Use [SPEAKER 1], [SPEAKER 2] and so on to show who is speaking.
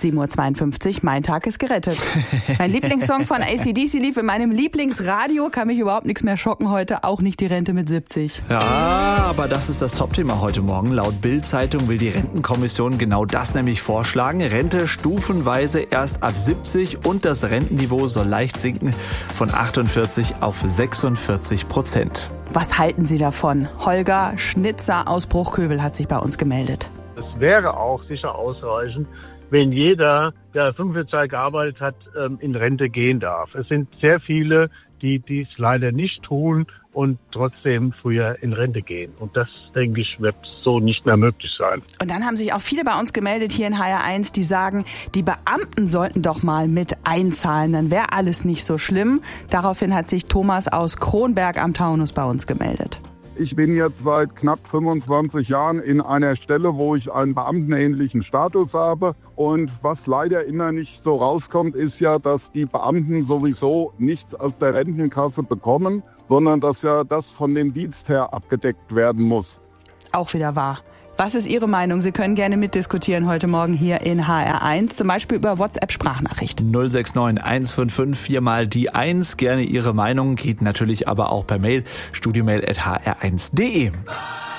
[SPEAKER 1] 7:52 Uhr, mein Tag ist gerettet. Mein Lieblingssong von AC/DC lief in meinem Lieblingsradio, kann mich überhaupt nichts mehr schocken heute, auch nicht die Rente mit 70.
[SPEAKER 2] Ja, aber das ist das Topthema heute Morgen. Laut Bild-Zeitung will die Rentenkommission genau das nämlich vorschlagen. Rente stufenweise erst ab 70 und das Rentenniveau soll leicht sinken von 48 auf 46%.
[SPEAKER 1] Was halten Sie davon? Holger Schnitzer aus Bruchköbel hat sich bei uns gemeldet.
[SPEAKER 3] Es wäre auch sicher ausreichend, wenn jeder, der 45 Jahre gearbeitet hat, in Rente gehen darf. Es sind sehr viele, die dies leider nicht tun und trotzdem früher in Rente gehen. Und das, denke ich, wird so nicht mehr möglich sein.
[SPEAKER 1] Und dann haben sich auch viele bei uns gemeldet hier in HR1, die sagen, die Beamten sollten doch mal mit einzahlen, dann wäre alles nicht so schlimm. Daraufhin hat sich Thomas aus Kronberg am Taunus bei uns gemeldet.
[SPEAKER 4] Ich bin jetzt seit knapp 25 Jahren in einer Stelle, wo ich einen beamtenähnlichen Status habe. Und was leider immer nicht so rauskommt, ist ja, dass die Beamten sowieso nichts aus der Rentenkasse bekommen, sondern dass ja das von dem Dienst her abgedeckt werden muss.
[SPEAKER 1] Auch wieder wahr. Was ist Ihre Meinung? Sie können gerne mitdiskutieren heute Morgen hier in HR1, zum Beispiel über WhatsApp-Sprachnachricht.
[SPEAKER 2] 069 155 4 mal die 1. Gerne Ihre Meinung, geht natürlich aber auch per Mail, studiomail@hr1.de.